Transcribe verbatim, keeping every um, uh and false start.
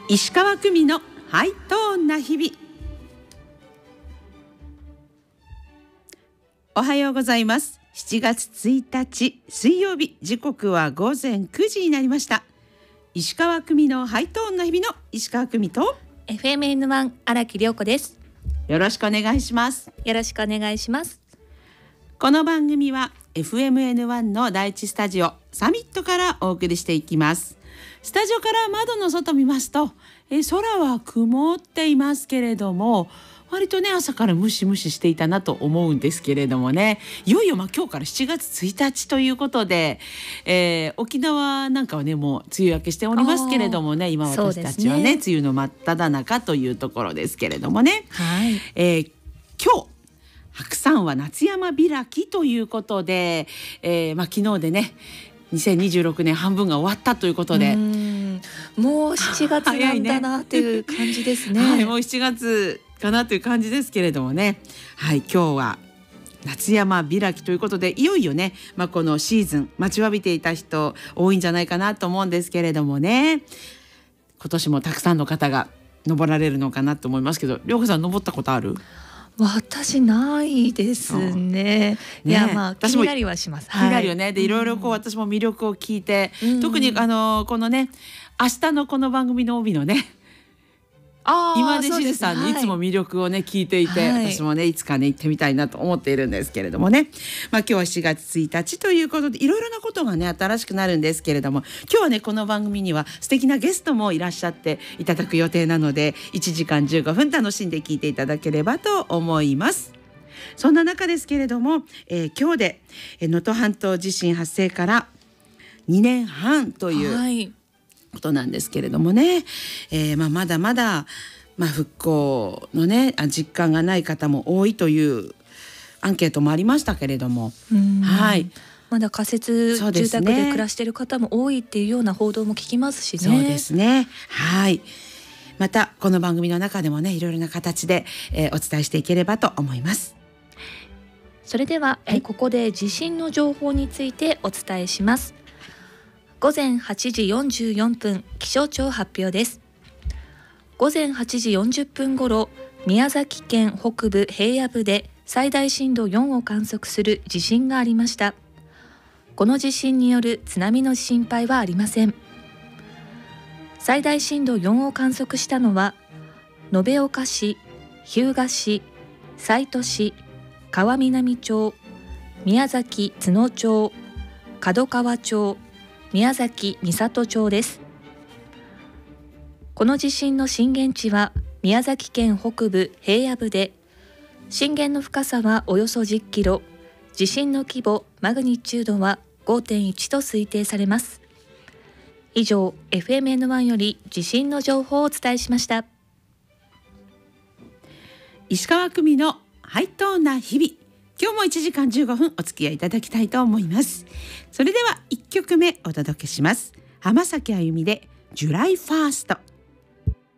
石川久美のハイトーンな日々。おはようございます。しちがつついたち水曜日、時刻はごぜんくじになりました。石川久美のハイトーンな日々の石川久美とエフエムエヌワン 荒木涼子です。 よろしくお願いします。 よろしくお願いします。 この番組は エフエムエヌワン の第一スタジオサミットからお送りしていきます。スタジオから窓の外見ますと、え空は曇っていますけれども、割とね朝からムシムシしていたなと思うんですけれどもね、いよいよまあ今日からしちがつついたちということで、えー、沖縄なんかはねもう梅雨明けしておりますけれどもね、今私たちは ね, ね梅雨の真っ只中というところですけれどもね、 はいえー、今日白山は夏山開きということで、えーまあ、昨日でねにせんにじゅうろくねん半分が終わったということで、 うーんもうしちがつなんだなっていう感じですね。 はい、もうしちがつかなという感じですけれどもね、はい、今日は夏山開きということで、いよいよね、まあ、このシーズン待ちわびていた人多いんじゃないかなと思うんですけれどもね、今年もたくさんの方が登られるのかなと思いますけど、涼子さん登ったことある？ 私ないですね。いや、まあ気になりはします。 気になるよね。でいろいろこう私も魅力を聞いて、うん、特にあのこのね明日のこの番組の帯のね、今出しずさんにいつも魅力をね、はい、聞いていて、はい、私もねいつかね行ってみたいなと思っているんですけれどもね、まあ今日はしがつついたちということでいろいろなことがね新しくなるんですけれども、今日はねこの番組には素敵なゲストもいらっしゃっていただく予定なので、いちじかんじゅうごふん楽しんで聞いていただければと思います。そんな中ですけれども、えー、今日で能登半島地震発生からにねんはんという、はいことなんですけれどもね、えーまあ、まだまだ、まあ、復興のね実感がない方も多いというアンケートもありましたけれども、はい、 まだ仮設住宅で暮らしている方も多いっていうような報道も聞きますしね。 そうですね、はい、またこの番組の中でもねいろいろな形で、えー、お伝えしていければと思います。 それでは、はい、ここで地震の情報についてお伝えします。ごぜんはちじよんじゅうよんぷん、気象庁発表です。ごぜんはちじよんじゅっぷんごろ、宮崎県北部平野部で最大震度よんを観測する地震がありました。この地震による津波の心配はありません。最大震度よんを観測したのは延岡市、日向市、西都市、川南町、宮崎都農町、門川町、宮崎美里町です。この地震の震源地は宮崎県北部平野部で、震源の深さはおよそじゅっキロ、地震の規模マグニチュードは ごてんいち と推定されます。以上 エフエムエヌワン より地震の情報をお伝えしました。 石川久美のハイトーンな日々、今日もいちじかんじゅうごふんお付き合いいただきたいと思います。それではいっきょくめお届けします。浜崎あゆみでジュライファースト。